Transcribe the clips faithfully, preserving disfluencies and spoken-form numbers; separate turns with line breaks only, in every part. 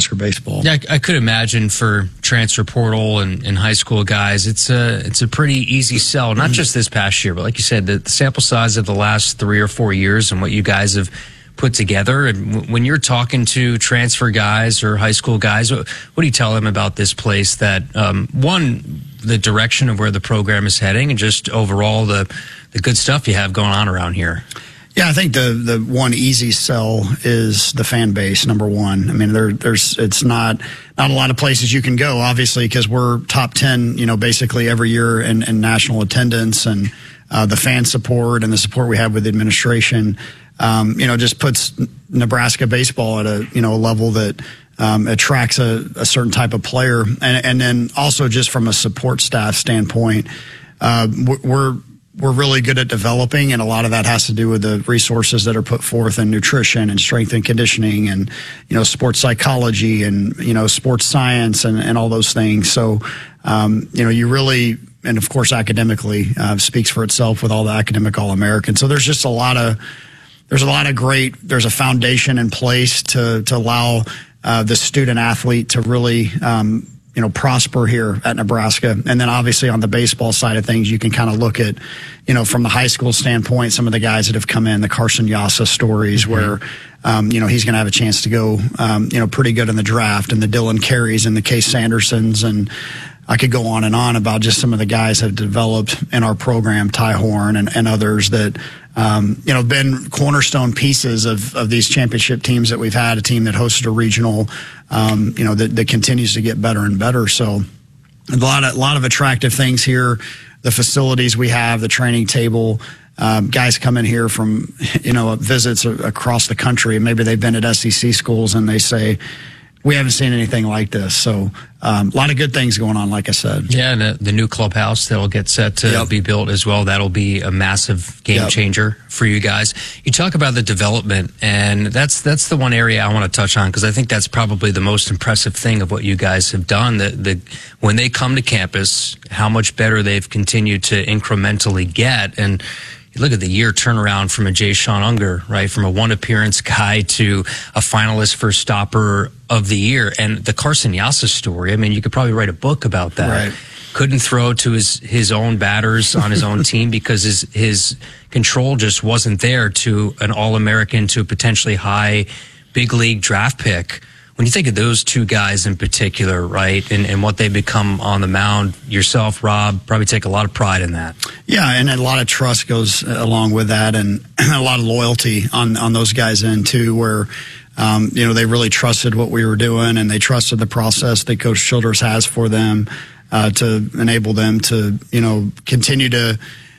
Husker baseball.
Yeah, I, I could imagine for transfer portal and, and high school guys, it's a it's a pretty easy sell. Not just this past year, but like you said, the, the sample size of the last three or four years and what you guys have put together. And w- when you're talking to transfer guys or high school guys, what, what do you tell them about this place? That um, one, the direction of where the program is heading, and just overall the the good stuff you have going on around here.
Yeah, I think the the one easy sell is the fan base. Number one, I mean, there there's it's not not a lot of places you can go, obviously, because we're top ten, you know, basically every year in, in national attendance, and uh, the fan support and the support we have with the administration, um, you know, just puts Nebraska baseball at a you know a level that um, attracts a, a certain type of player, and and then also just from a support staff standpoint, uh, we're We're really good at developing, and a lot of that has to do with the resources that are put forth in nutrition and strength and conditioning and, you know, sports psychology and, you know, sports science and, and all those things. So, um, you know, you really, and of course, academically, uh, speaks for itself with all the academic All-Americans. So there's just a lot of, there's a lot of great, there's a foundation in place to, to allow uh, the student athlete to really, um, you know, prosper here at Nebraska. And then obviously on the baseball side of things, you can kind of look at, you know, from the high school standpoint, some of the guys that have come in, the Carson Yasa stories mm-hmm. where, um, you know, he's going to have a chance to go, um, you know, pretty good in the draft, and the Dylan Careys and the Case Sandersons. And I could go on and on about just some of the guys that have developed in our program, Ty Horn and, and others that, um, you know, been cornerstone pieces of, of these championship teams that we've had, a team that hosted a regional, um, you know, that, that continues to get better and better. So a lot of, a lot of attractive things here, the facilities we have, the training table, um, guys come in here from, you know, visits across the country, and maybe they've been at S E C schools and they say, we haven't seen anything like this. So um, a lot of good things going on, like I said.
Yeah, and the, the new clubhouse that'll get set to yep. be built as well. That'll be a massive game yep. changer for you guys. You talk about the development, and that's that's the one area I want to touch on, because I think that's probably the most impressive thing of what you guys have done. The, the, when they come to campus, how much better they've continued to incrementally get. And you look at the year turnaround from a Jay Sean Unger, right? From a one appearance guy to a finalist for stopper of the year. And the Carson Yasa story, I mean, you could probably write a book about that.
Right.
Couldn't throw to his, his own batters on his own team because his, his control just wasn't there to an All-American, to a potentially high big league draft pick. When you think of those two guys in particular, right, and, and what they become on the mound, yourself, Rob, probably take a lot of pride in that.
Yeah, and a lot of trust goes along with that, and a lot of loyalty on, on those guys' end, too, where, um, you know, they really trusted what we were doing, and they trusted the process that Coach Childers has for them uh, to enable them to, you know, continue to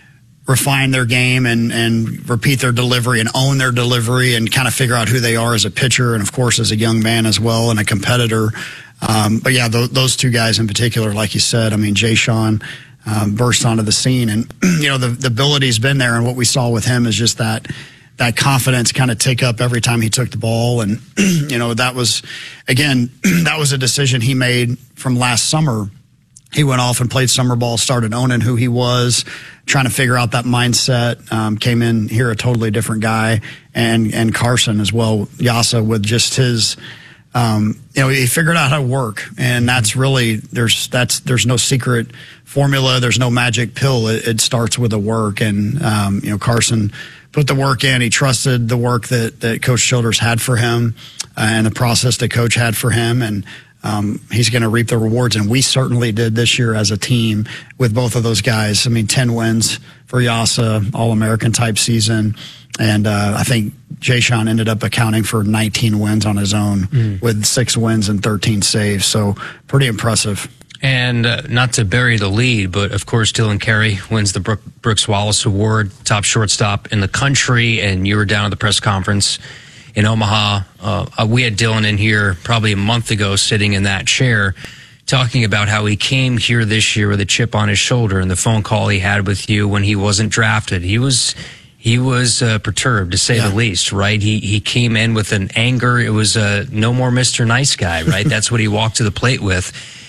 refine their game and, and repeat their delivery and own their delivery and kind of figure out who they are as a pitcher and, of course, as a young man as well and a competitor. Um, but, yeah, th- those two guys in particular, like you said, I mean, Jay Sean um, burst onto the scene. And, you know, the, the ability's been there, and what we saw with him is just that that confidence kind of take up every time he took the ball. And, you know, that was, again, that was a decision he made from last summer. He went off and played summer ball, started owning who he was, trying to figure out that mindset, um, came in here a totally different guy, and, and Carson as well, Yasa, with just his, um, you know, he figured out how to work, and that's really, there's, that's, there's no secret formula. There's no magic pill. It, it starts with the work, and, um, you know, Carson put the work in. He trusted the work that, that Coach Childers had for him, uh, and the process that Coach had for him, and, Um, he's going to reap the rewards, and we certainly did this year as a team with both of those guys. I mean, ten wins for Yasa, All-American type season, and uh, I think Jay Sean ended up accounting for nineteen wins on his own mm. with six wins and thirteen saves, so pretty impressive.
And uh, not to bury the lead, but of course Dylan Carey wins the Brook, Brooks Wallace Award, top shortstop in the country, and you were down at the press conference in Omaha. Uh, we had Dylan in here probably a month ago sitting in that chair talking about how he came here this year with a chip on his shoulder, and the phone call he had with you when he wasn't drafted. He was he was uh, perturbed, to say yeah. the least, right? He he came in with an anger. It was a no more Mister Nice Guy, right? That's what he walked to the plate with.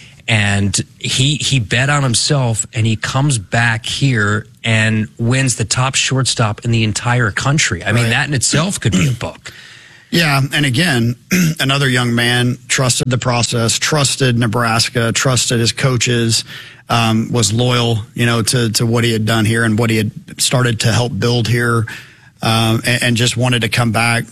And he he bet on himself, and he comes back here and wins the top shortstop in the entire country. I mean, right. that in itself could be a book.
Yeah, and again, another young man trusted the process, trusted Nebraska, trusted his coaches, um, was loyal, you know, to, to what he had done here and what he had started to help build here, um, and, and just wanted to come back.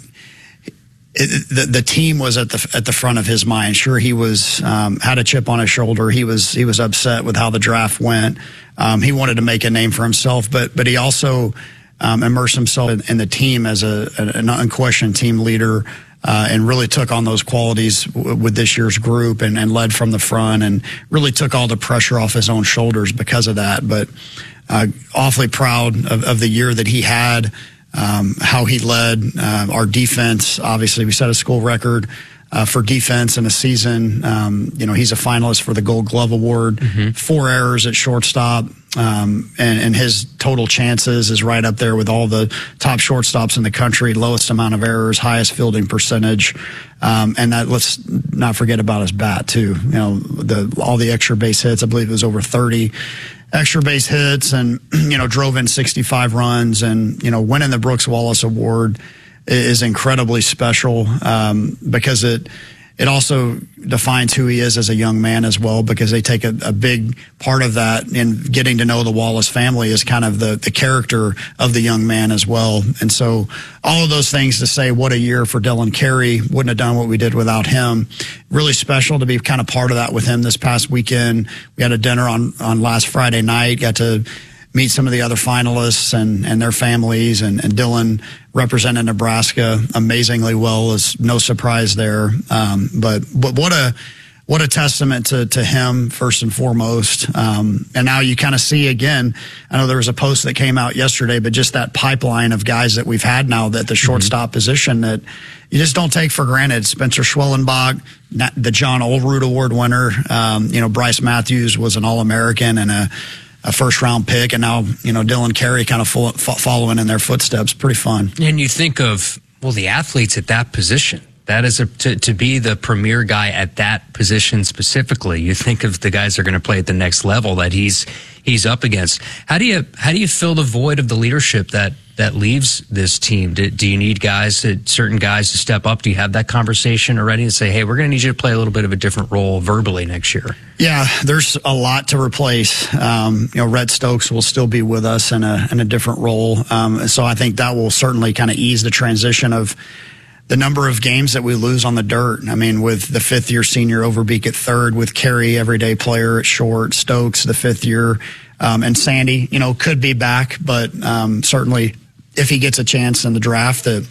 It, the, the team was at the at the front of his mind. Sure, he was um, had a chip on his shoulder. He was he was upset with how the draft went. Um, he wanted to make a name for himself, but but he also um, immersed himself in, in the team as a an unquestioned team leader, uh, and really took on those qualities w- with this year's group and, and led from the front and really took all the pressure off his own shoulders because of that. But uh, awfully proud of, of the year that he had. Um, how he led uh, our defense. Obviously, we set a school record uh, for defense in a season. Um, you know, he's a finalist for the Gold Glove Award. Mm-hmm. Four errors at shortstop, um, and, and his total chances is right up there with all the top shortstops in the country. Lowest amount of errors, highest fielding percentage, um, and that let's not forget about his bat too. You know, the all the extra base hits. I believe it was over thirty. Extra base hits, and you know, drove in sixty-five runs, and you know, winning the Brooks Wallace Award is incredibly special um, because it it also defines who he is as a young man as well. Because they take a, a big part of that in getting to know the Wallace family is kind of the the character of the young man as well. And so, all of those things to say, what a year for Dylan Carey. Wouldn't have done what we did without him. Really special to be kind of part of that with him this past weekend. We had a dinner on, on last Friday night, got to meet some of the other finalists and, and their families, and, and Dylan represented Nebraska amazingly well. Is no surprise there. Um, but, but what a, what a testament to, to him first and foremost. Um, and now you kind of see again, I know there was a post that came out yesterday, but just that pipeline of guys that we've had now that the shortstop mm-hmm. position that you just don't take for granted. Spencer Schwellenbach, the John Olerud Award winner. Um, you know, Bryce Matthews was an All-American and a, a first-round pick, and now, you know, Dylan Carey kind of full, following in their footsteps. Pretty fun.
And you think of, well, the athletes at that position. That is a, to, to be the premier guy at that position specifically. You think of the guys that are going to play at the next level that he's he's up against. How do you how do you fill the void of the leadership that that leaves this team? Do, do you need guys, certain guys, to step up? Do you have that conversation already and say, hey, we're going to need you to play a little bit of a different role verbally next year?
Yeah, there's a lot to replace. Um, you know, Rhett Stokes will still be with us in a in a different role. Um, so I think that will certainly kind of ease the transition of the number of games that we lose on the dirt. I mean, with the fifth-year senior Overbeek at third, with Carey, everyday player at short, Stokes, the fifth year, um, and Sandy, you know, could be back, but um, certainly if he gets a chance in the draft, that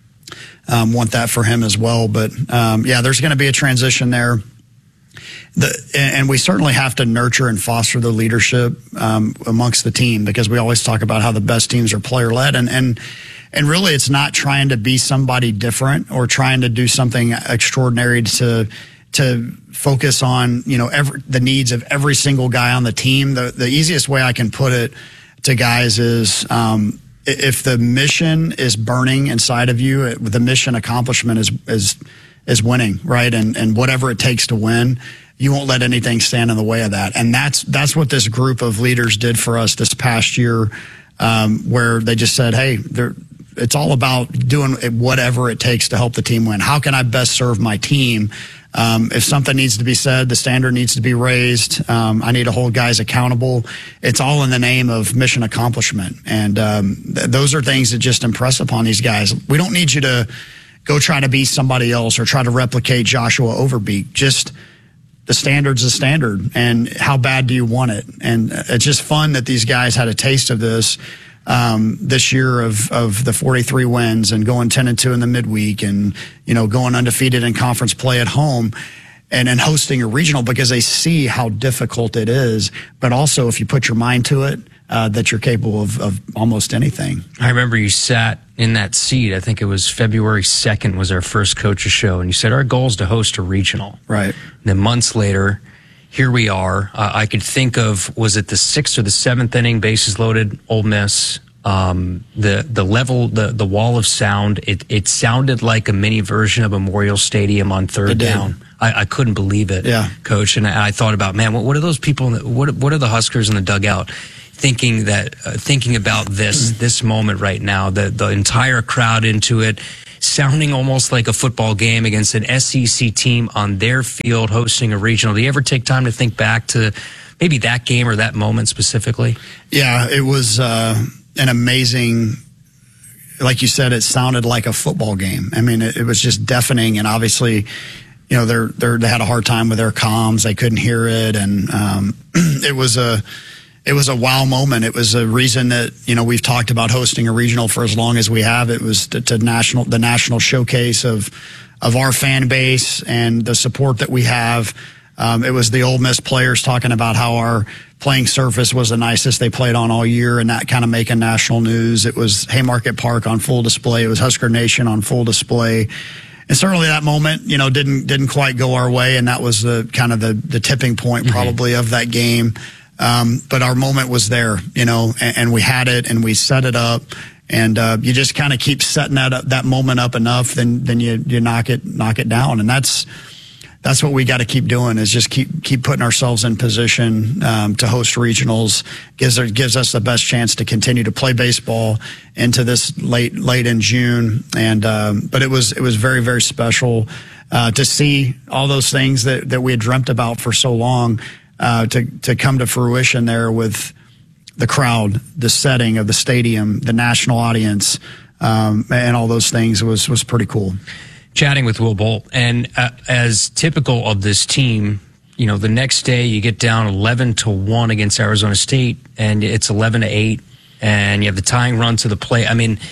um, want that for him as well. But um, yeah, there's going to be a transition there. The, and we certainly have to nurture and foster the leadership um, amongst the team, because we always talk about how the best teams are player-led, and and and really it's not trying to be somebody different or trying to do something extraordinary to to focus on, you know, every, the needs of every single guy on the team. The the easiest way I can put it to guys is um, if the mission is burning inside of you, it, the mission accomplishment is is is winning, right? And and whatever it takes to win, you won't let anything stand in the way of that. And that's that's what this group of leaders did for us this past year, um, where they just said, hey, it's all about doing whatever it takes to help the team win. How can I best serve my team? Um, if something needs to be said, the standard needs to be raised. Um, I need to hold guys accountable. It's all in the name of mission accomplishment. And um, th- those are things that just impress upon these guys. We don't need you to go try to be somebody else or try to replicate Joshua Overbeek. Just the standard's the standard, and how bad do you want it? And it's just fun that these guys had a taste of this um, this year of, of the forty-three wins and going ten and two in the midweek, and, you know, going undefeated in conference play at home, and then hosting a regional, because they see how difficult it is. But also, if you put your mind to it, uh, that you're capable of, of almost anything.
I remember you sat in that seat. I think it was February second was our first coaches show, and you said our goal is to host a regional.
Right.
And then months later, here we are. Uh, I could think of, was it the sixth or the seventh inning, bases loaded, Ole Miss. Um, the the level, the the wall of sound. It it sounded like a mini version of Memorial Stadium on third down. I, I couldn't believe it,
yeah.
Coach. And I, I thought about, man, what, what are those people? In the, what what are the Huskers in the dugout thinking that uh, thinking about this this moment right now? The the entire crowd into it, sounding almost like a football game against an S E C team on their field hosting a regional. Do you ever take time to think back to maybe that game or that moment specifically?
Yeah, it was uh, an amazing, like you said, it sounded like a football game. I mean, it, it was just deafening, and obviously, you know, they're, they're, they had a hard time with their comms. They couldn't hear it, and um, it was a it was a wow moment. It was a reason that, you know, we've talked about hosting a regional for as long as we have. It was to, to national the national showcase of of our fan base and the support that we have. Um, it was the Ole Miss players talking about how our playing surface was the nicest they played on all year, and that kind of making national news. It was Haymarket Park on full display. It was Husker Nation on full display. And certainly that moment, you know, didn't didn't quite go our way, and that was the kind of the, the tipping point probably mm-hmm. of that game. Um, but our moment was there, you know, and, and we had it, and we set it up, and uh, you just kind of keep setting that up, that moment up enough, then then you you knock it knock it down, and that's that's what we got to keep doing, is just keep keep putting ourselves in position um, to host regionals. gives gives us the best chance to continue to play baseball into this late late in June, and um, but it was it was very very special uh, to see all those things that that we had dreamt about for so long. Uh, to to come to fruition there with the crowd, the setting of the stadium, the national audience, um, and all those things was was pretty cool.
Chatting with Will Bolt, and uh, as typical of this team, you know, the next day you get down eleven to one against Arizona State, and it's eleven to eight, and you have the tying run to the plate. I mean,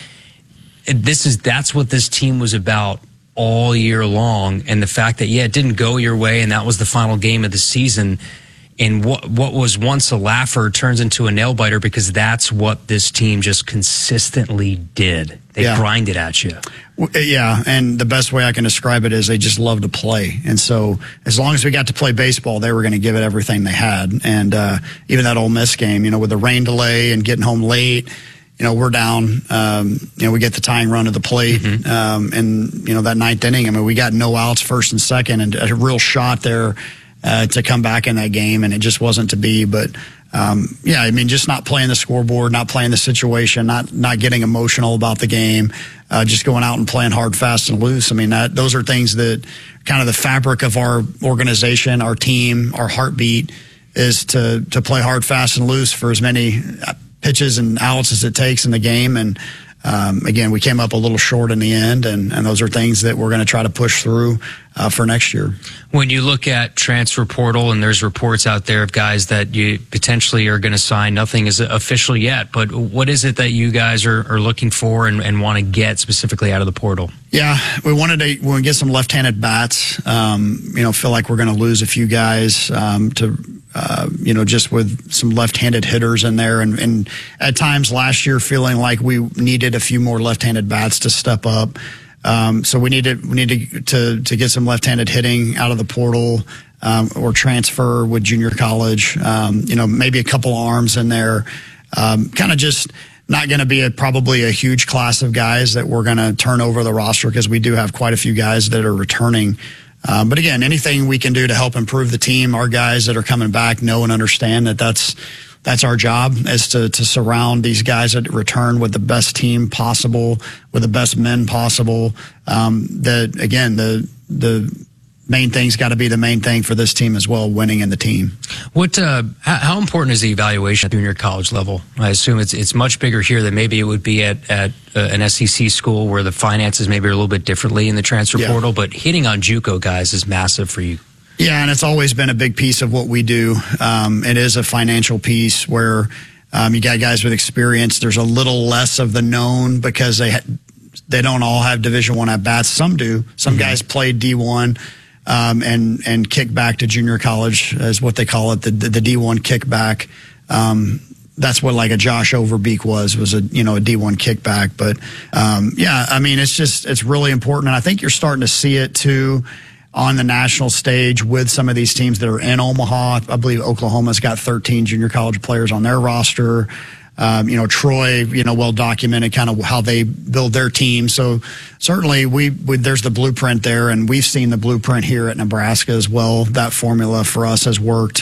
this is that's what this team was about all year long, and the fact that yeah, it didn't go your way, and that was the final game of the season. And what what was once a laugher turns into a nail biter, because that's what this team just consistently did. They yeah. grinded at you.
Yeah, and the best way I can describe it is they just love to play. And so as long as we got to play baseball, they were going to give it everything they had. And uh, even that Ole Miss game, you know, with the rain delay and getting home late, you know, we're down. Um, you know, we get the tying run to the plate. Mm-hmm. Um, and, you know, that ninth inning, I mean, we got no outs first and second, and a real shot there Uh, to come back in that game, and it just wasn't to be. But um, yeah, I mean, just not playing the scoreboard, not playing the situation, not not getting emotional about the game, uh, just going out and playing hard, fast, and loose. I mean, that those are things that kind of the fabric of our organization, our team, our heartbeat is to to play hard, fast, and loose for as many pitches and outs as it takes in the game. And Um, again, we came up a little short in the end, and, and those are things that we're going to try to push through uh, for next year.
When you look at transfer portal, and there's reports out there of guys that you potentially are going to sign, nothing is official yet, but what is it that you guys are, are looking for and, and want to get specifically out of the portal?
Yeah, we wanted to we want to get some left-handed bats. Um, you know, feel like we're going to lose a few guys um, to. Uh, you know, just with some left-handed hitters in there, and, and at times last year feeling like we needed a few more left-handed bats to step up. Um, so we needed we needed to to get some left-handed hitting out of the portal, um, or transfer with junior college. Um, you know, maybe a couple arms in there. Um, kind of just not going to be a, probably a huge class of guys that we're going to turn over the roster, because we do have quite a few guys that are returning. Um, but again, anything we can do to help improve the team, our guys that are coming back know and understand that that's that's our job, is to to surround these guys that return with the best team possible, with the best men possible. Um, that again, the the main thing's got to be the main thing for this team as well, winning in the team.
What? Uh, how, how important is the evaluation at junior college level? I assume it's it's much bigger here than maybe it would be at at uh, an S E C school, where the finances maybe are a little bit differently in the transfer yeah. portal. But hitting on JUCO guys is massive for you.
Yeah, and it's always been a big piece of what we do. Um, it is a financial piece where um, you got guys with experience. There's a little less of the known, because they ha- they don't all have Division One at bats. Some do. Some mm-hmm. guys played D one. Um, and and kick back to junior college, is what they call it, the the, the D one kickback. Um, that's what like a Josh Overbeek was was a you know a D one kickback. But um, yeah, I mean, it's just it's really important, and I think you're starting to see it too on the national stage with some of these teams that are in Omaha. I believe Oklahoma's got thirteen junior college players on their roster. Um, you know, Troy, you know, well documented kind of how they build their team. So certainly we, we there's the blueprint there, and we've seen the blueprint here at Nebraska as well. That formula for us has worked.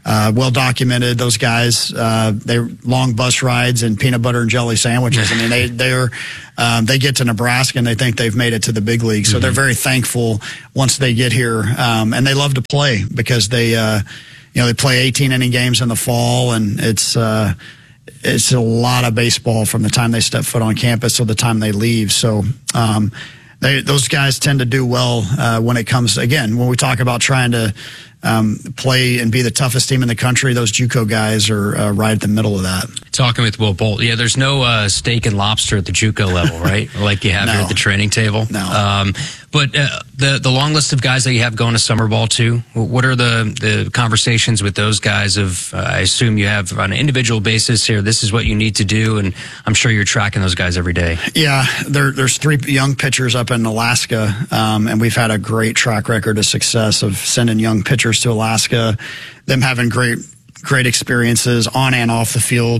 uh, well documented. Those guys, uh, they long bus rides and peanut butter and jelly sandwiches. I mean, they they're um, they get to Nebraska and they think they've made it to the big league. So mm-hmm. they're very thankful once they get here, um, and they love to play because they uh, you know they play eighteen inning games in the fall, and it's. Uh, It's a lot of baseball from the time they step foot on campus to the time they leave. So um, they, those guys tend to do well uh, when it comes, again, when we talk about trying to um, play and be the toughest team in the country, those JUCO guys are uh, right at the middle of that.
Talking with Will Bolt, yeah, there's no uh, steak and lobster at the JUCO level, right? Like you have
no.
here at the training table.
No.
Um, but uh, the the long list of guys that you have going to summer ball too. What are the the conversations with those guys? Of uh, I assume you have on an individual basis here. This is what you need to do, and I'm sure you're tracking those guys every day.
Yeah, there, there's three young pitchers up in Alaska, um, and we've had a great track record of success of sending young pitchers to Alaska, them having great great experiences on and off the field.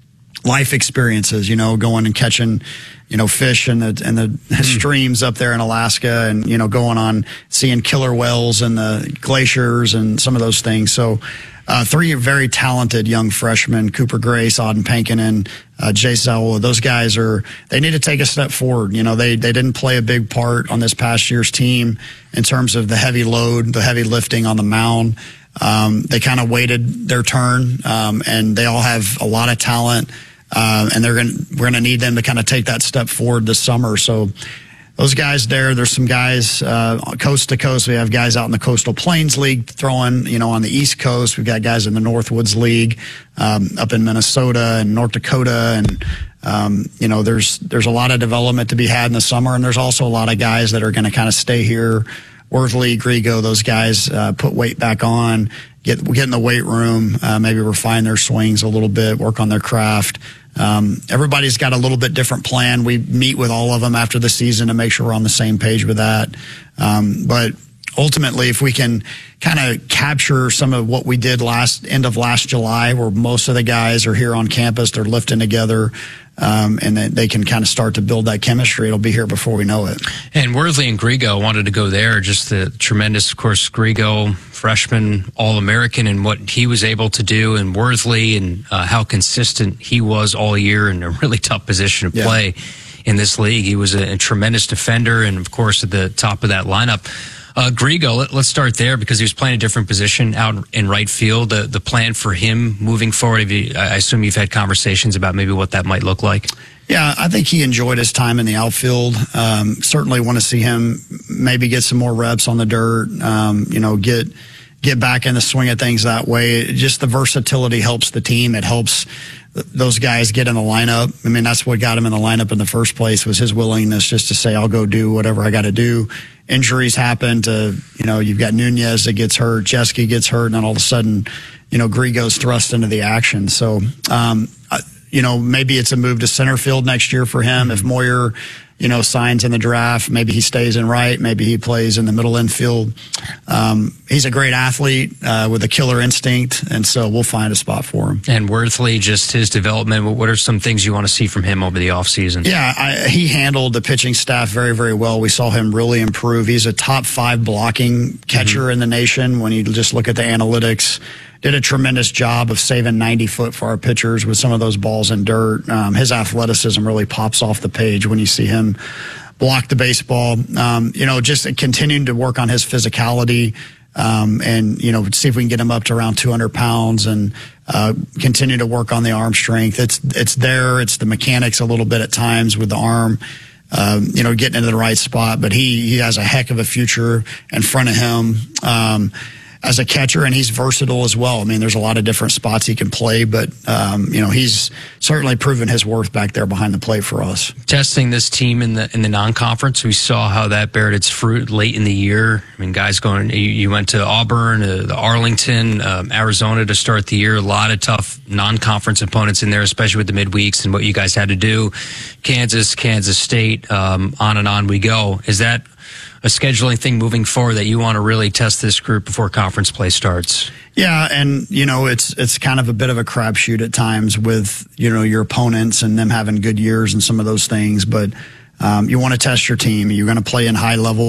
Life experiences, you know, going and catching, you know, fish in the in the mm. streams up there in Alaska, and you know, going on seeing killer whales in the glaciers and some of those things. So, uh, three very talented young freshmen: Cooper Grace, Auden Pankinen, uh, Jay Zell. Those guys are they need to take a step forward. You know, they they didn't play a big part on this past year's team in terms of the heavy load, the heavy lifting on the mound. Um, they kind of waited their turn, um, and they all have a lot of talent. Uh, and they're going we're going to need them to kind of take that step forward this summer. So those guys there, there's some guys, uh, coast to coast. We have guys out in the Coastal Plains League throwing, you know, on the East Coast. We've got guys in the Northwoods League, um, up in Minnesota and North Dakota. And, um, you know, there's, there's a lot of development to be had in the summer. And there's also a lot of guys that are going to kind of stay here. Worthley, Grigo, those guys, uh, put weight back on, get, get in the weight room, uh, maybe refine their swings a little bit, work on their craft. Um, everybody's got a little bit different plan. We meet with all of them after the season to make sure we're on the same page with that. Um, but ultimately, if we can kind of capture some of what we did last end of last July, where most of the guys are here on campus, they're lifting together, um, and then they can kind of start to build that chemistry. It'll be here before we know it.
And Worthley and Grigo wanted to go there. Just the tremendous, of course, Grigo, freshman All-American, and what he was able to do, and Worthley, and uh, how consistent he was all year in a really tough position to
yeah.
play in this league. He was a, a tremendous defender, and of course at the top of that lineup. Uh, Grigo, let, let's start there because he was playing a different position out in right field. The, the plan for him moving forward, have you, I assume you've had conversations about maybe what that might look like.
Yeah, I think he enjoyed his time in the outfield. Um, certainly want to see him maybe get some more reps on the dirt, um, you know, get get back in the swing of things that way. Just the versatility helps the team. It helps those guys get in the lineup. I mean, that's what got him in the lineup in the first place, was his willingness just to say, I'll go do whatever I got to do. Injuries happen to, you know, you've got Nunez that gets hurt, Jeske gets hurt, and then all of a sudden, you know, Grigo's thrust into the action. So, um, you know, maybe it's a move to center field next year for him. Mm-hmm. If Moyer, you know, signs in the draft, maybe he stays in right, maybe he plays in the middle infield. Um, he's a great athlete uh, with a killer instinct, and so we'll find a spot for him.
And Worthley, just his development, what are some things you want to see from him over the offseason?
Yeah, I, he handled the pitching staff very, very well. We saw him really improve. He's a top five blocking catcher mm-hmm. in the nation when you just look at the analytics. Did a tremendous job of saving ninety foot for our pitchers with some of those balls in dirt. Um, his athleticism really pops off the page when you see him block the baseball. Um, you know, just continuing to work on his physicality, um, and, you know, see if we can get him up to around two hundred pounds and uh, continue to work on the arm strength. It's, it's there. It's the mechanics a little bit at times with the arm. Um, you know, getting into the right spot, but he, he has a heck of a future in front of him. Um, as a catcher, and he's versatile as well. I mean, there's a lot of different spots he can play, but, um, you know, he's certainly proven his worth back there behind the plate for us.
Testing this team in the in the non-conference, we saw how that bared its fruit late in the year. I mean, guys going, you, you went to Auburn, uh, the Arlington, um, Arizona to start the year. A lot of tough non-conference opponents in there, especially with the midweeks and what you guys had to do. Kansas, Kansas State, um, on and on we go. Is that a scheduling thing moving forward that you want to really test this group before conference play starts?
Yeah, and, you know, it's it's kind of a bit of a crapshoot at times with, you know, your opponents and them having good years and some of those things, but um, you want to test your team. You're going to play in high-level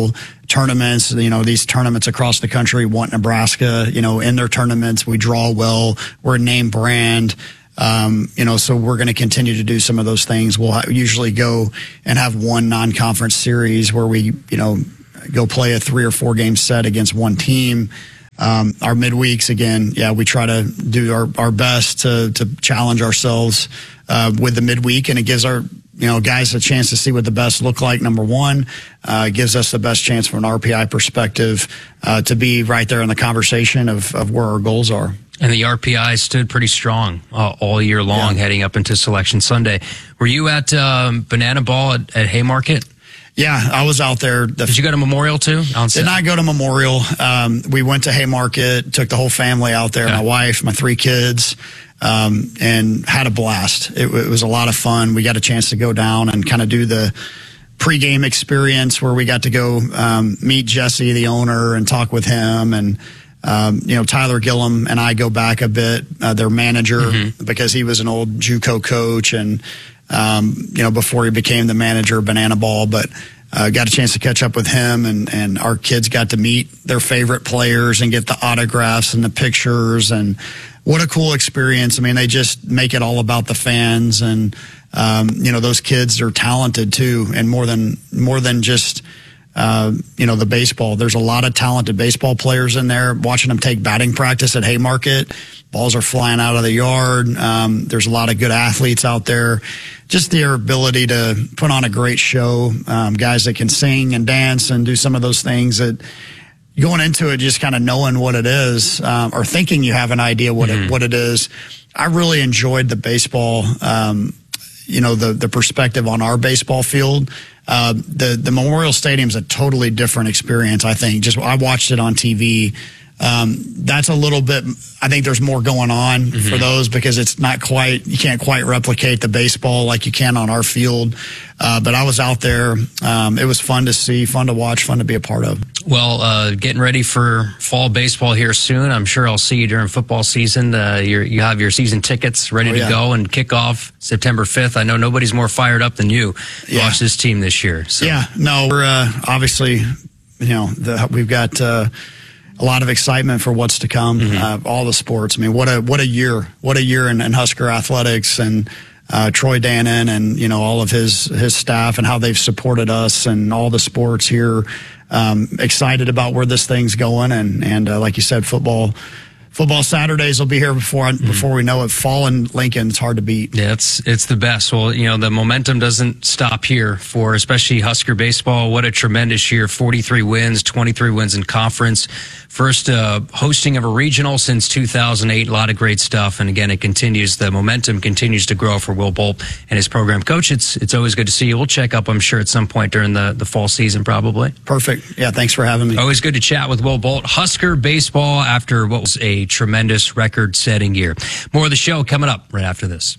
tournaments. You know, these tournaments across the country want Nebraska, you know, in their tournaments. We draw well. We're a name brand. Um, you know, so we're going to continue to do some of those things. We'll ha- usually go and have one non-conference series where we, you know, go play a three or four game set against one team. Um, our midweeks, again, yeah, we try to do our, our best to, to challenge ourselves uh, with the midweek, and it gives our, you know, guys a chance to see what the best look like, number one. Uh, it gives us the best chance from an R P I perspective uh, to be right there in the conversation of, of where our goals are.
And the R P I stood pretty strong uh, all year long, yeah. heading up into Selection Sunday. Were you at um, Banana Ball at, at Haymarket?
Yeah, I was out there. The
Did you go to Memorial too?
Did not go to Memorial. Um, we went to Haymarket, took the whole family out there, okay. my wife, my three kids, um, and had a blast. It, it was a lot of fun. We got a chance to go down and kind of do the pregame experience where we got to go um, meet Jesse, the owner, and talk with him. And Um, you know, Tyler Gillum and I go back a bit, uh, their manager, mm-hmm. because he was an old JUCO coach and, um, you know, before he became the manager of Banana Ball, but, uh, got a chance to catch up with him, and, and our kids got to meet their favorite players and get the autographs and the pictures, and what a cool experience. I mean, they just make it all about the fans, and, um, you know, those kids are talented too, and more than, more than just, Uh, you know, the baseball. There's a lot of talented baseball players in there. Watching them take batting practice at Haymarket, balls are flying out of the yard. Um, there's a lot of good athletes out there. Just their ability to put on a great show. Um, guys that can sing and dance and do some of those things that going into it, just kind of knowing what it is, um, or thinking you have an idea what mm-hmm. it, what it is. I really enjoyed the baseball, um, you know, the, the perspective on our baseball field. Uh, the, the Memorial Stadium's a totally different experience, I think. Just I watched it on T V. Um, that's a little bit, I think there's more going on mm-hmm. for those, because it's not quite, you can't quite replicate the baseball like you can on our field. Uh, but I was out there. Um, it was fun to see, fun to watch, fun to be a part of.
Well, uh, getting ready for fall baseball here soon. I'm sure I'll see you during football season. Uh, you're, you have your season tickets ready oh, yeah. to go and kick off September fifth. I know nobody's more fired up than you to yeah. watch this team this year. So.
Yeah, no, we're uh, obviously, you know, the, we've got uh, a lot of excitement for what's to come. Mm-hmm. Uh, all the sports. I mean, what a what a year! What a year in, in Husker athletics, and uh, Troy Dannon and, you know, all of his his staff, and how they've supported us and all the sports here. Um, excited about where this thing's going, and and uh, like you said, football. Football Saturdays will be here before mm. before we know it. Fall in Lincoln, it's hard to beat.
Yeah, it's it's the best. Well, you know, the momentum doesn't stop here for especially Husker baseball. What a tremendous year. forty-three wins, twenty-three wins in conference. First uh, hosting of a regional since two thousand eight. A lot of great stuff. And again, it continues. The momentum continues to grow for Will Bolt and his program. Coach, it's it's always good to see you. We'll check up, I'm sure, at some point during the, the fall season, probably.
Perfect. Yeah, thanks for having me.
Always good to chat with Will Bolt. Husker baseball after what was a tremendous record-setting year. More of the show coming up right after this.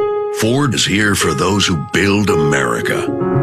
Ford is here for those who build America.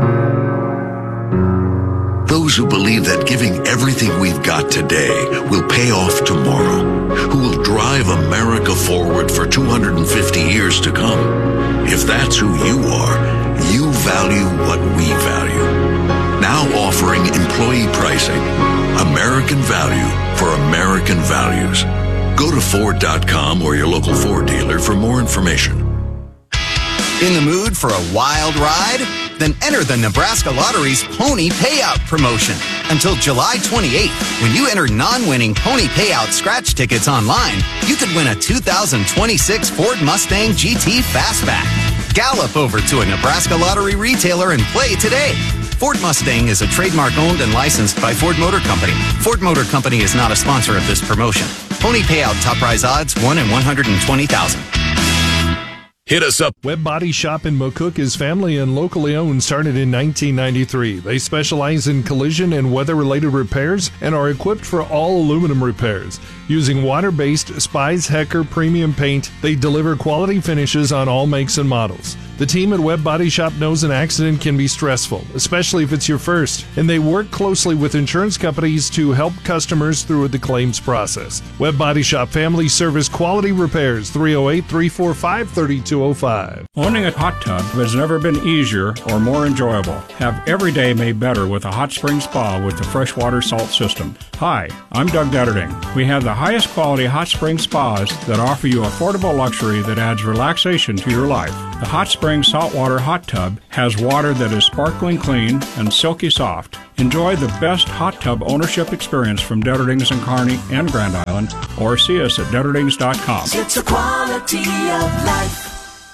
Those who believe that giving everything we've got today will pay off tomorrow. Who will drive America forward for two hundred fifty years to come. If that's who you are, you value what we value. Now offering employee pricing. American value for American values. Go to Ford dot com or your local Ford dealer for more information.
In the mood for a wild ride? Then enter the Nebraska Lottery's Pony Payout promotion. Until July twenty-eighth, when you enter non-winning Pony Payout scratch tickets online, you could win a two thousand twenty-six Ford Mustang G T Fastback. Gallop over to a Nebraska Lottery retailer and play today. Ford Mustang is a trademark owned and licensed by Ford Motor Company. Ford Motor Company is not a sponsor of this promotion. Pony Payout top prize odds one in one hundred twenty thousand.
Hit us up.
Webb Body Shop in McCook is family and locally owned, started in nineteen ninety-three. They specialize in collision and weather-related repairs and are equipped for all aluminum repairs. Using water-based Spies Hecker premium paint, they deliver quality finishes on all makes and models. The team at Webb Body Shop knows an accident can be stressful, especially if it's your first, and they work closely with insurance companies to help customers through the claims process. Webb Body Shop Family Service Quality Repairs, three oh eight, three four five, three two oh five.
Owning a hot tub has never been easier or more enjoyable. Have every day made better with a hot spring spa with the freshwater salt system. Hi, I'm Doug Detterding. We have the highest quality hot spring spas that offer you affordable luxury that adds relaxation to your life. The Hot Spring Saltwater Hot Tub has water that is sparkling clean and silky soft. Enjoy the best hot tub ownership experience from Detterdings in Kearney and Grand Island, or see us at Detterdings dot com.
It's a quality of life.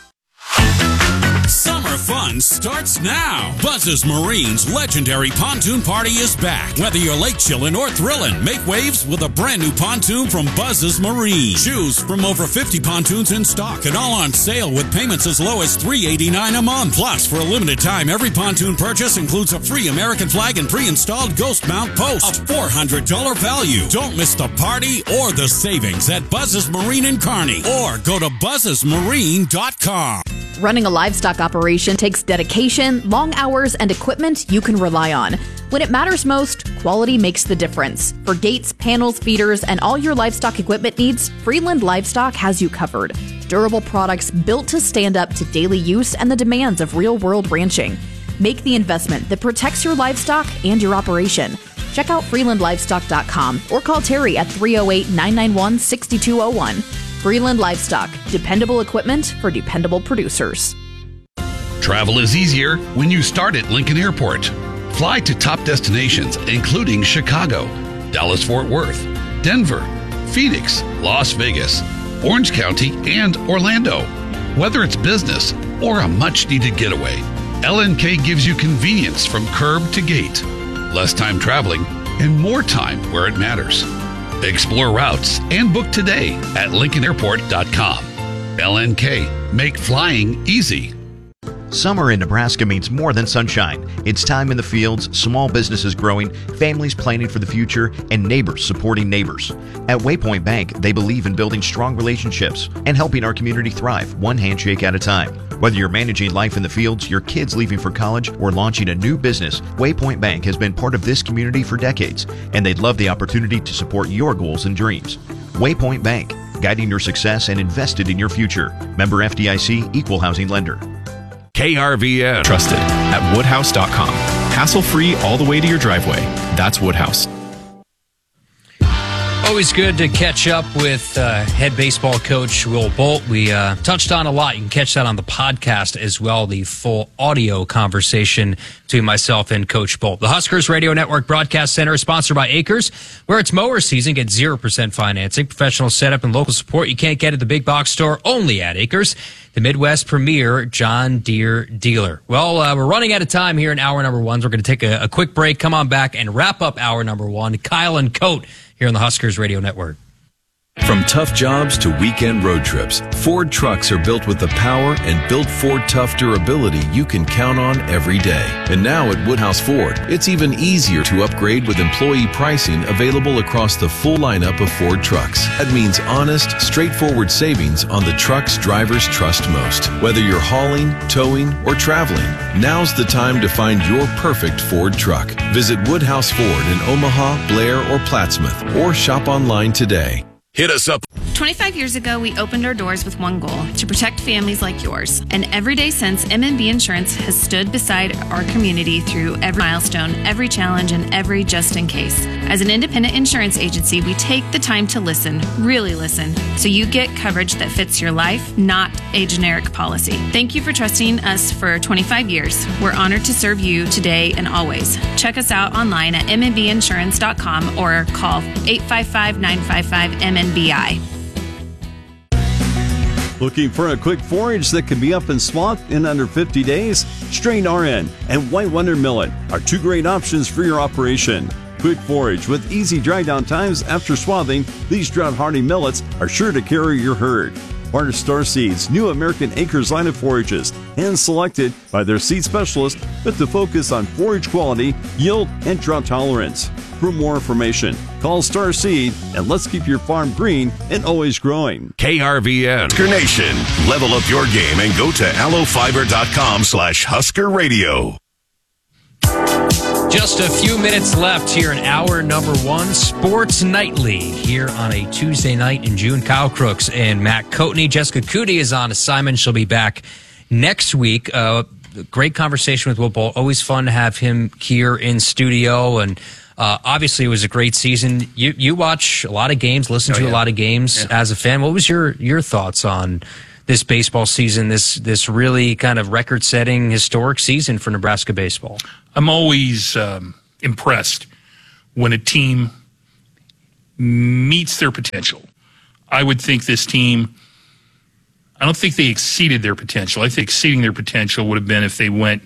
Summer fun starts now. Buzz's Marine's legendary pontoon party is back. Whether you're lake chillin' or thrillin', make waves with a brand new pontoon from Buzz's Marine. Choose from over fifty pontoons in stock and all on sale with payments as low as three eighty-nine a month. Plus, for a limited time, every pontoon purchase includes a free American flag and pre-installed ghost mount post. A four hundred dollars value. Don't miss the party or the savings at Buzz's Marine in Kearney, or go to buzzes marine dot com.
Running a livestock operation takes dedication, long hours, and equipment you can rely on. When it matters most, quality makes the difference. For gates, panels, feeders, and all your livestock equipment needs, Freeland Livestock has you covered. Durable products built to stand up to daily use and the demands of real-world ranching. Make the investment that protects your livestock and your operation. Check out freeland livestock dot com or call Terry at three oh eight, nine nine one, six two oh one. Freeland Livestock, dependable equipment for dependable producers.
Travel is easier when you start at Lincoln Airport. Fly to top destinations including Chicago, Dallas-Fort Worth, Denver, Phoenix, Las Vegas, Orange County, and Orlando. Whether it's business or a much-needed getaway, L N K gives you convenience from curb to gate, less time traveling, and more time where it matters. Explore routes and book today at lincoln airport dot com. L N K, make flying easy.
Summer in Nebraska means more than sunshine. It's time in the fields, small businesses growing, families planning for the future, and neighbors supporting neighbors. At Waypoint Bank, they believe in building strong relationships and helping our community thrive one handshake at a time. Whether you're managing life in the fields, your kids leaving for college, or launching a new business, Waypoint Bank has been part of this community for decades, and they'd love the opportunity to support your goals and dreams. Waypoint Bank, guiding your success and invested in your future. Member F D I C, Equal Housing Lender.
K R V N. Trusted at woodhouse dot com. Hassle-free all the way to your driveway. That's Woodhouse.
Always good to catch up with uh, head baseball coach Will Bolt. We uh, touched on a lot. You can catch that on the podcast as well, the full audio conversation between myself and Coach Bolt. The Huskers Radio Network Broadcast Center is sponsored by Acres, where it's mower season. Get zero percent financing, professional setup, and local support you can't get at the big box store, only at Acres, the Midwest premier John Deere dealer. Well, uh, we're running out of time here in hour number one. So we're going to take a, a quick break, come on back, and wrap up hour number one. Kyle and Coat here on the Huskers Radio Network.
From tough jobs to weekend road trips, Ford trucks are built with the power and built Ford Tough durability you can count on every day. And now at Woodhouse Ford, it's even easier to upgrade with employee pricing available across the full lineup of Ford trucks. That means honest, straightforward savings on the trucks drivers trust most. Whether you're hauling, towing, or traveling, now's the time to find your perfect Ford truck. Visit Woodhouse Ford in Omaha, Blair, or Plattsmouth, or shop online today.
Hit us up.
twenty-five years ago, we opened our doors with one goal, to protect families like yours. And every day since, M and B Insurance has stood beside our community through every milestone, every challenge, and every just in case. As an independent insurance agency, we take the time to listen, really listen, so you get coverage that fits your life, not a generic policy. Thank you for trusting us for twenty-five years. We're honored to serve you today and always. Check us out online at m n b insurance dot com or call eight five five, nine five five, M N B I.
Looking for a quick forage that can be up and swamped in under fifty days? Strain R N and White Wonder Millet are two great options for your operation. Quick forage with easy dry down times after swathing, these drought-hardy millets are sure to carry your herd. Barter Star Seeds' new American Acres line of forages, hand-selected by their seed specialist with the focus on forage quality, yield, and drought tolerance. For more information, call Star Seed and let's keep your farm green and always growing.
K R V N. Husker Nation. Level up your game and go to allofiber.com slash Husker Radio.
Just a few minutes left here in hour number one, Sports Nightly, here on a Tuesday night in June. Kyle Crooks and Matt Coatney. Jessica Cootie is on assignment. She'll be back next week. Uh, great conversation with Will Bolt. Always fun to have him here in studio. And uh, obviously, it was a great season. You you watch a lot of games, listen
Oh,
to
yeah.
a lot of games
Yeah.
as a fan. What was your your thoughts on this baseball season? This this really kind of record-setting, historic season for Nebraska baseball.
I'm always um, impressed when a team meets their potential. I would think this team, I don't think they exceeded their potential. I think exceeding their potential would have been if they went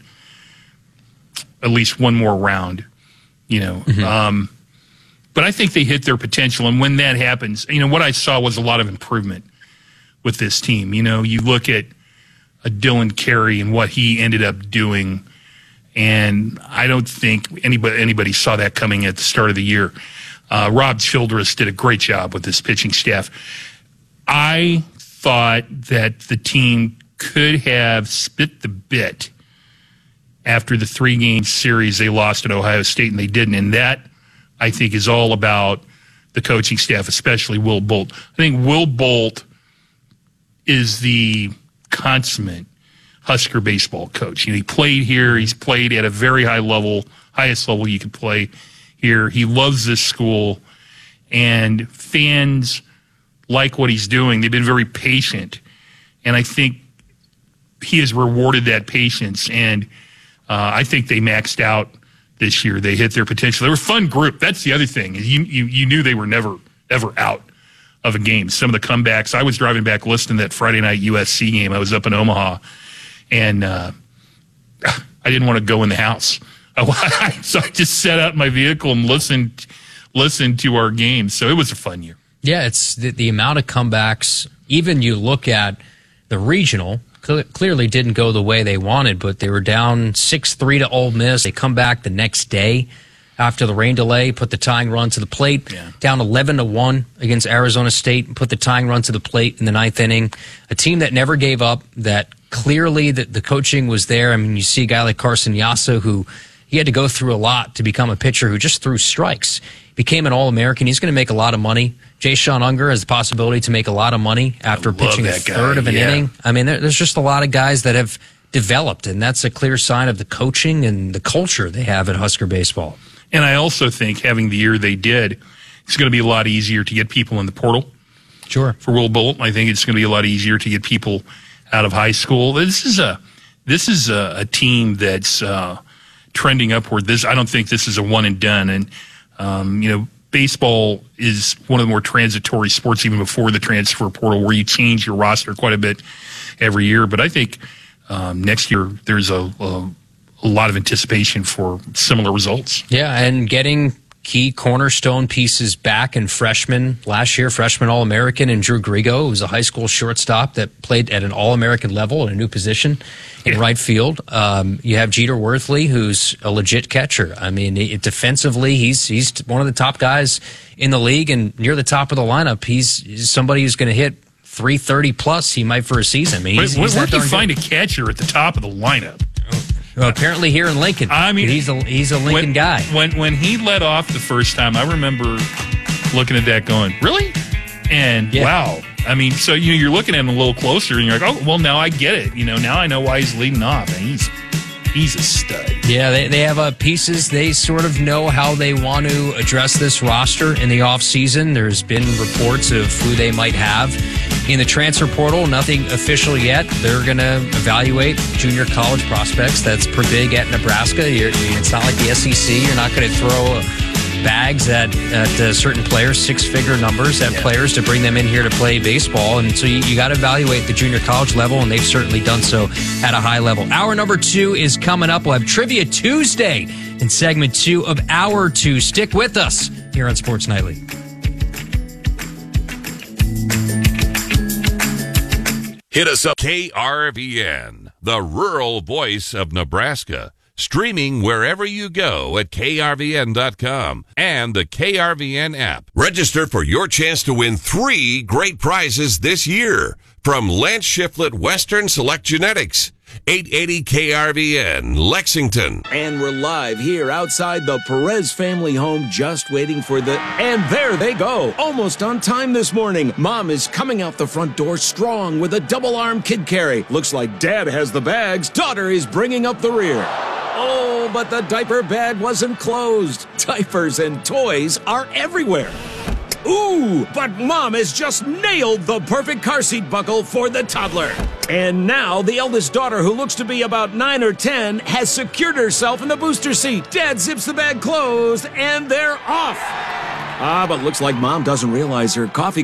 at least one more round, you know.
Mm-hmm.
Um, but I think they hit their potential. And when that happens, you know, what I saw was a lot of improvement with this team. You know, you look at a Dylan Carey and what he ended up doing, and I don't think anybody anybody saw that coming at the start of the year. Uh, Rob Childress did a great job with this pitching staff. I thought that the team could have spit the bit after the three-game series they lost at Ohio State, and they didn't. And that, I think, is all about the coaching staff, especially Will Bolt. I think Will Bolt is the consummate Husker baseball coach. You know, he played here. He's played at a very high level, highest level you could play here. He loves this school, and fans like what he's doing. They've been very patient, and I think he has rewarded that patience, and uh, I think they maxed out this year. They hit their potential. They were a fun group. That's the other thing. You, you, you knew they were never, ever out of a game. Some of the comebacks, I was driving back listening to that Friday night U S C game. I was up in Omaha, and uh, I didn't want to go in the house. So I just sat out in my vehicle and listened, listened to our game. So it was a fun year.
Yeah, it's the, the amount of comebacks. Even you look at the regional, cl- clearly didn't go the way they wanted, but they were down six three to Ole Miss. They come back the next day after the rain delay, put the tying run to the plate,
yeah.
down eleven to one against Arizona State, put the tying run to the plate in the ninth inning. A team that never gave up, that clearly the, the coaching was there. I mean, you see a guy like Carson Yassa, who he had to go through a lot to become a pitcher who just threw strikes. Became an All-American. He's going to make a lot of money. Jay Sean Unger has the possibility to make a lot of money after pitching a third
guy.
of an
yeah.
inning. I mean, there, there's just a lot of guys that have developed, and that's a clear sign of the coaching and the culture they have at Husker baseball.
And I also think having the year they did, it's going to be a lot easier to get people in the portal.
Sure.
For Will Bolt, I think it's going to be a lot easier to get people out of high school. This is a this is a, a team that's uh, trending upward. This I don't think this is a one and done. And um, you know, baseball is one of the more transitory sports, even before the transfer portal, where you change your roster quite a bit every year. But I think um, next year there's a, a a lot of anticipation for similar results.
Yeah, and getting key cornerstone pieces back in freshmen last year, freshman All-American and Drew Grigo, who was a high school shortstop that played at an All-American level in a new position in yeah. right field. Um, you have Jeter Worthley, who's a legit catcher. I mean, it, defensively, he's he's one of the top guys in the league, and near the top of the lineup, he's, he's somebody who's going to hit three thirty plus. He might for a season. I mean, he's,
where
he's
where do you
good.
find a catcher at the top of the lineup?
Well, apparently here in Lincoln.
I mean,
he's a he's a Lincoln
when,
guy.
When when he led off the first time, I remember looking at that, going, "Really?" And
Yeah.
wow, I mean, so you know, you're looking at him a little closer, and you're like, "Oh, well, now I get it." You know, now I know why he's leading off, and he's he's a stud.
Yeah, they they have uh, pieces. They sort of know how they want to address this roster in the offseason. There's been reports of who they might have in the transfer portal. Nothing official yet. They're going to evaluate junior college prospects. That's pretty big at Nebraska. You're, it's not like the S E C. You're not going to throw bags at, at uh, certain players, six-figure numbers at yeah. players to bring them in here to play baseball. And so you, you got to evaluate the junior college level, and they've certainly done so at a high level. Hour number two is coming up. We'll have Trivia Tuesday in segment two of Hour two. Stick with us here on Sports Nightly.
Hit us up. K R V N, the rural voice of Nebraska.
Streaming wherever you go at K R V N dot com and the K R V N app.
Register for your chance to win three great prizes this year from Lance Shiflett Western Select Genetics. eight eighty K R V N, Lexington.
And we're live here outside the Perez family home, just waiting for the... And there they go, almost on time this morning. Mom is coming out the front door strong with a double-arm kid carry. Looks like Dad has the bags. Daughter is bringing up the rear. Oh, but the diaper bag wasn't closed. Diapers and toys are everywhere. Ooh, but Mom has just nailed the perfect car seat buckle for the toddler. And now the eldest daughter, who looks to be about nine or ten, has secured herself in the booster seat. Dad zips the bag closed, and they're off. Ah, but looks like Mom doesn't realize her coffee